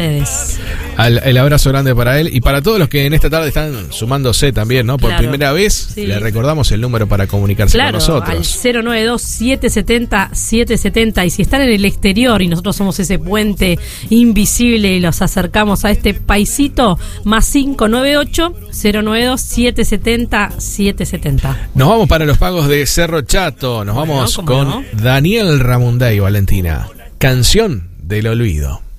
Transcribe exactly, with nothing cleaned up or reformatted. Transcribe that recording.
ustedes. Al, el abrazo grande para él y para todos los que en esta tarde están sumándose también, ¿no? Por Claro. primera vez, Sí. le recordamos el número para comunicarse Claro, con nosotros. al cero nueve dos, siete siete cero, siete siete cero. Y si están en el exterior y nosotros somos ese puente invisible y los acercamos a este paisito, más cinco nueve ocho, cero nueve dos, siete siete cero, siete siete cero. Nos vamos para los pagos de Cerro Chato. Nos Bueno, vamos ¿cómo con no? Daniel Ramunday, Valentina. Canción del olvido.